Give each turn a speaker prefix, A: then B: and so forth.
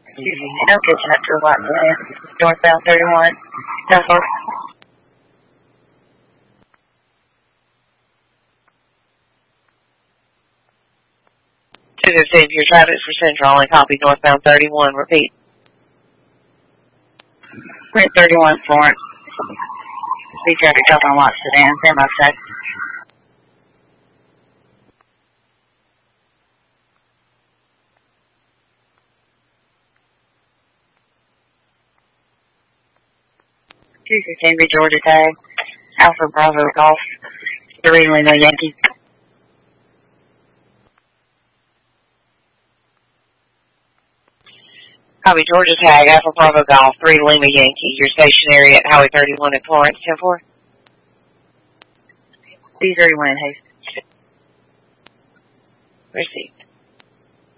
A: I'm catching up to a lot more. Northbound 31. Southwest.
B: If your traffic for Central, only copy northbound 31. Repeat.
A: We're at 31 Florence. Speed traffic drop on Watch Sedan. Stand by check. Cambridge, Georgia tag. Alpha Bravo Golf. 3 Lima Yankee.
B: Copy Georgia tag, Alpha Bravo Golf, 3 Lima Yankee. You're stationary at Highway 31 in Florence, 10-4.
A: B31 in Haste.
B: Receive.